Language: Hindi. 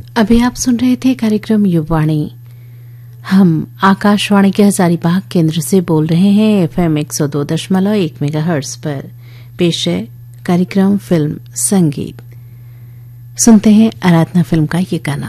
अभी आप सुन रहे थे कार्यक्रम युववाणी। हम आकाशवाणी के हजारीबाग केंद्र से बोल रहे हैं FM 102.1 मेगाहर्ट्ज पर। पेश है कार्यक्रम फिल्म संगीत। सुनते हैं आराधना फिल्म का ये गाना।